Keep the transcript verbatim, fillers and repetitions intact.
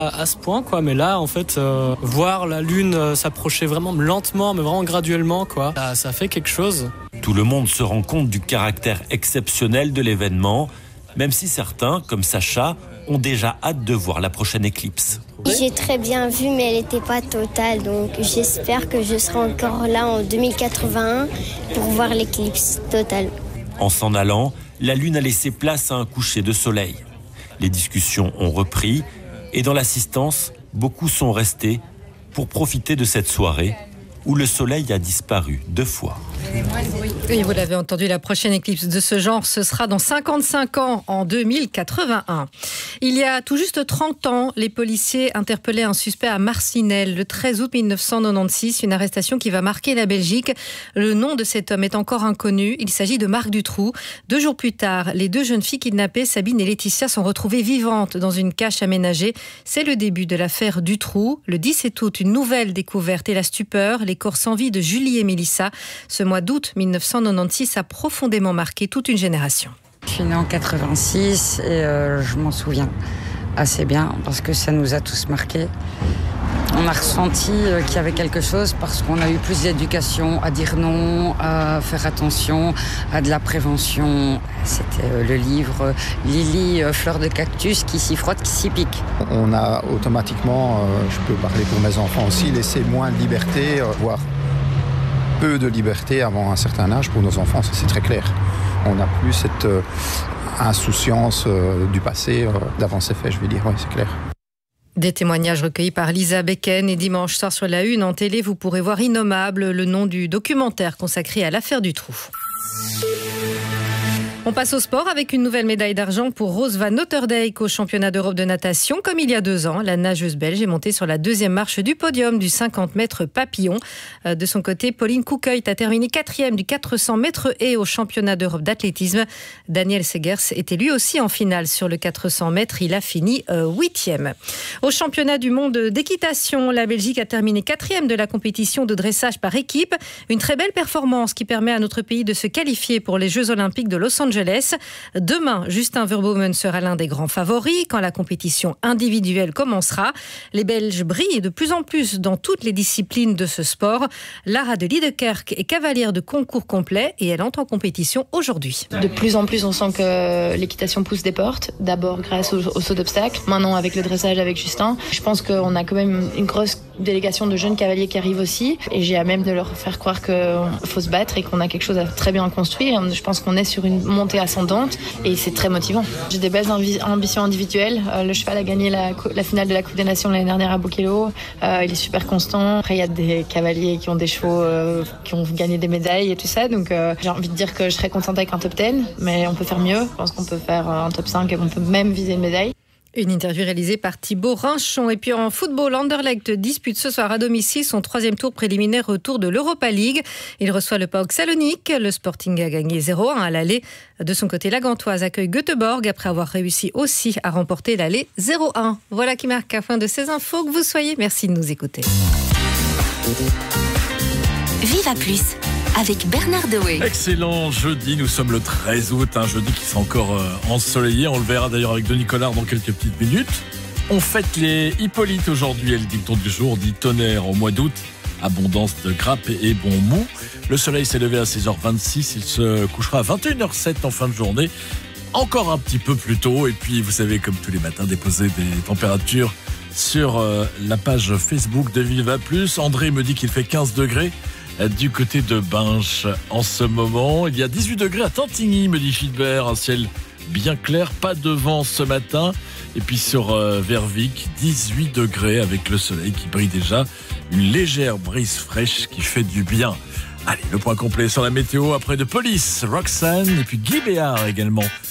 à ce point, quoi. Mais là, en fait, euh, voir la Lune euh, s'approcher vraiment lentement, mais vraiment graduellement, quoi, ça, ça fait quelque chose. Tout le monde se rend compte du caractère exceptionnel de l'événement, même si certains, comme Sacha, ont déjà hâte de voir la prochaine éclipse. J'ai très bien vu, mais elle n'était pas totale, donc j'espère que je serai encore là en deux mille quatre-vingt-un pour voir l'éclipse totale. En s'en allant, la Lune a laissé place à un coucher de soleil. Les discussions ont repris et dans l'assistance, beaucoup sont restés pour profiter de cette soirée où le soleil a disparu deux fois. Oui, vous l'avez entendu, la prochaine éclipse de ce genre, ce sera dans cinquante-cinq ans, en deux mille quatre-vingt-un. Il y a tout juste trente ans, les policiers interpellaient un suspect à Marcinelle, le treize août mille neuf cent quatre-vingt-seize, une arrestation qui va marquer la Belgique. Le nom de cet homme est encore inconnu, il s'agit de Marc Dutroux. Deux jours plus tard, les deux jeunes filles kidnappées, Sabine et Laetitia, sont retrouvées vivantes dans une cache aménagée. C'est le début de l'affaire Dutroux. Le dix-sept août, une nouvelle découverte et la stupeur, les corps sans vie de Julie et Mélissa. Ce mois d'août mille neuf cent quatre-vingt-seize a profondément marqué toute une génération. Je suis née en quatre-vingt-six et euh, je m'en souviens assez bien parce que ça nous a tous marqués. On a ressenti euh, qu'il y avait quelque chose parce qu'on a eu plus d'éducation à dire non, à faire attention, à de la prévention. C'était euh, le livre euh, Lily, euh, fleur de cactus, qui s'y frotte, qui s'y pique. On a automatiquement, euh, je peux parler pour mes enfants aussi, laissé moins de liberté, euh, voire peu de liberté avant un certain âge pour nos enfants, ça c'est très clair. On n'a plus cette euh, insouciance euh, du passé, euh, d'avant ses faits, je vais dire, oui, c'est clair. Des témoignages recueillis par Lisa Becken et dimanche soir sur la Une en télé, vous pourrez voir Innommable, le nom du documentaire consacré à l'affaire Dutroux. On passe au sport avec une nouvelle médaille d'argent pour Rose van Notterdijk au championnat d'Europe de natation. Comme il y a deux ans, la nageuse belge est montée sur la deuxième marche du podium du cinquante mètres papillon. De son côté, Pauline Koekhuis a terminé quatrième du quatre cents mètres haies au championnat d'Europe d'athlétisme. Daniel Segers était lui aussi en finale sur le quatre cents mètres. Il a fini huitième. Au championnat du monde d'équitation, la Belgique a terminé quatrième de la compétition de dressage par équipe. Une très belle performance qui permet à notre pays de se qualifier pour les Jeux Olympiques de Los Angeles. Demain, Justin Verbomen sera l'un des grands favoris quand la compétition individuelle commencera. Les Belges brillent de plus en plus dans toutes les disciplines de ce sport. Lara de Liedekerk est cavalière de concours complet et elle entre en compétition aujourd'hui. De plus en plus, on sent que l'équitation pousse des portes. D'abord grâce au, au saut d'obstacles, maintenant avec le dressage avec Justin. Je pense qu'on a quand même une grosse délégation de jeunes cavaliers qui arrivent aussi. Et j'ai à même de leur faire croire qu'il faut se battre et qu'on a quelque chose à très bien construire. Je pense qu'on est sur une montée ascendante et c'est très motivant. J'ai des belles ambi- ambitions individuelles. Euh, le cheval a gagné la, la finale de la Coupe des Nations l'année dernière à Bokello. Euh, il est super constant. Après, il y a des cavaliers qui ont des chevaux euh, qui ont gagné des médailles et tout ça. Donc, euh, j'ai envie de dire que je serais contente avec un top dix, mais on peut faire mieux. Je pense qu'on peut faire un top cinq et on peut même viser une médaille. Une interview réalisée par Thibaut Rinchon. Et puis en football, Anderlecht dispute ce soir à domicile son troisième tour préliminaire retour de l'Europa League. Il reçoit le P A O K Salonique. Le Sporting a gagné zéro un à l'aller. De son côté, la Gantoise accueille Göteborg après avoir réussi aussi à remporter l'aller zéro un. Voilà qui marque la fin de ces infos. Que vous soyez, merci de nous écouter. Viva Plus avec Bernard Dewey. Excellent jeudi, nous sommes le treize août, un jeudi qui sera encore euh, ensoleillé. On le verra d'ailleurs avec Denis Collard dans quelques petites minutes. On fête les Hippolytes aujourd'hui et le dicton du jour dit tonnerre au mois d'août. Abondance de grappes et bon mou. Le soleil s'est levé à seize heures vingt-six, il se couchera à vingt et une heures sept en fin de journée. Encore un petit peu plus tôt. Et puis vous savez, comme tous les matins, déposer des températures sur euh, la page Facebook de Viva Plus. André me dit qu'il fait quinze degrés. Du côté de Binche en ce moment. Il y a dix-huit degrés à Tantigny, me dit Gilbert. Un ciel bien clair, pas de vent ce matin. Et puis sur euh, Vervic, dix-huit degrés avec le soleil qui brille déjà. Une légère brise fraîche qui fait du bien. Allez, le point complet sur la météo après de Police, Roxane et puis Guy Béard également.